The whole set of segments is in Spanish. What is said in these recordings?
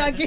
haciendo aquí?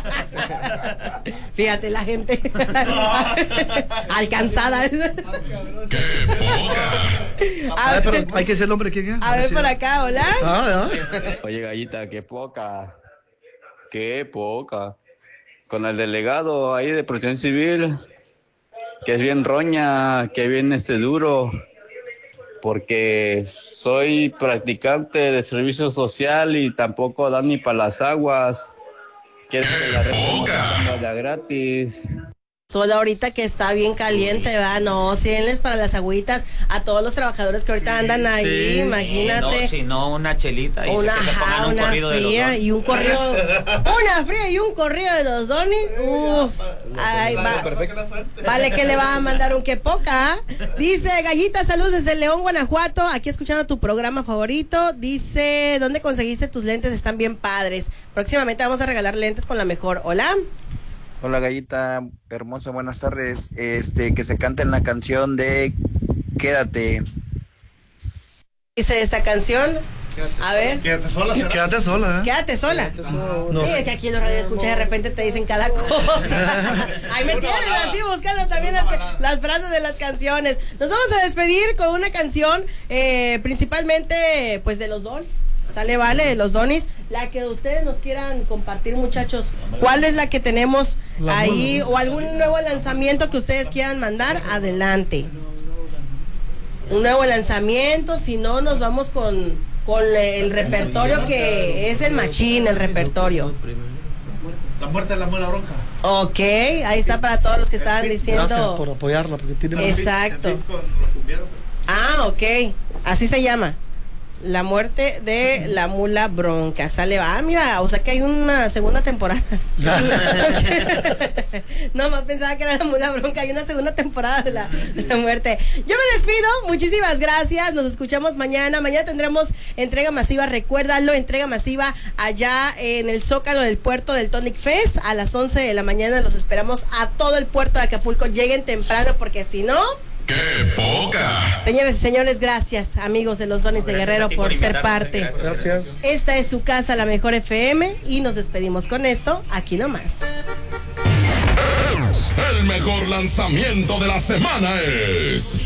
Fíjate la gente alcanzada. ¡Qué poca! A ver, pero hay que ser el hombre, ¿quién es? A ver por acá, hola. Oye, Gallita, qué poca. Qué poca. Con el delegado ahí de Protección Civil, que es bien roña, que es bien duro, porque soy practicante de servicio social y tampoco dan ni para las aguas. Quieren que la renta gratis. Solo ahorita que está bien caliente, ¿verdad? No, sídenles para las agüitas a todos los trabajadores que ahorita andan ahí, imagínate. No, si no, una chelita y una, que se pongan un corrido de los Donis. Y un corrido, una fría y un corrido de los Donis. Uf, ay, vale que le vas a mandar un que poca. Dice Gallita, saludos desde León, Guanajuato, aquí escuchando tu programa favorito. Dice, ¿dónde conseguiste tus lentes? Están bien padres. Próximamente vamos a regalar lentes con la mejor. Hola. Hola Gallita, hermosa, buenas tardes. Que se cante en la canción de Quédate. Dice esta canción. A ver. Quédate sola. Quédate sola. Quédate sola. No sí, sé. es que aquí en los radio escucha de repente te dicen cada cosa. Ahí me tienen así buscando también las frases de las canciones. Nos vamos a despedir con una canción principalmente pues de los Donis. Sale, vale, los Donis, la que ustedes nos quieran compartir, muchachos. ¿Cuál es la que tenemos ahí? O algún nuevo lanzamiento que ustedes quieran mandar, adelante. Un nuevo lanzamiento, si no, nos vamos con el repertorio que es el machín, el repertorio. La muerte de la muela bronca. Ok, ahí está para todos los que estaban diciendo. Gracias por apoyarla, porque tiene. Exacto. Ah, ok, así se llama. La muerte de la mula bronca. Sale, mira, o sea que hay una segunda temporada. No, más pensaba que era la mula bronca. Hay una segunda temporada de la muerte. Yo me despido, muchísimas gracias. Nos escuchamos mañana. Mañana tendremos entrega masiva, recuérdalo, entrega masiva allá en el Zócalo del puerto del Tonic Fest. A las 11 de la mañana los esperamos a todo el puerto de Acapulco. Lleguen temprano porque si no... ¡Qué poca! Señores y señores, gracias, amigos de los Donis de Guerrero, por ser parte. Gracias. Esta es su casa, la mejor FM, y nos despedimos con esto, aquí nomás. El mejor lanzamiento de la semana es